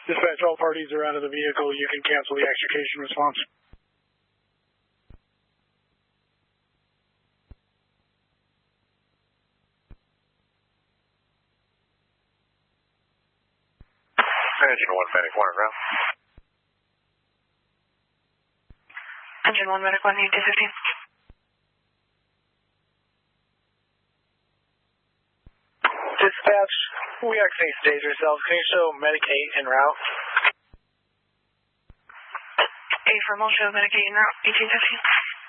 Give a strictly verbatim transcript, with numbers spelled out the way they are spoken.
Dispatch, all parties are out of the vehicle. You can cancel the extrication response. Engine one, Medic one, ground. Engine one, Medic one, need two fifteen. Dispatch, we actually stage ourselves. Can you show Medic eight en route? eight for Mulch, Medic eight en route, eighteen fifteen.